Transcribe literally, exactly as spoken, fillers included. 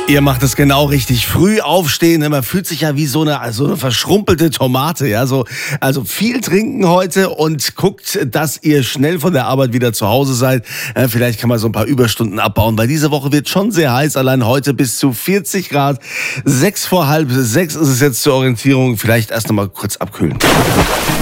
Ihr macht es genau richtig. Früh aufstehen, ne? Man fühlt sich ja wie so eine, so eine verschrumpelte Tomate. Ja? So, also viel trinken heute und guckt, dass ihr schnell von der Arbeit wieder zu Hause seid. Äh, vielleicht kann man so ein paar Überstunden abbauen, weil diese Woche wird schon sehr heiß. Allein heute bis zu vierzig Grad. Sechs vor halb sechs ist es jetzt zur Orientierung. Vielleicht erst noch mal kurz abkühlen.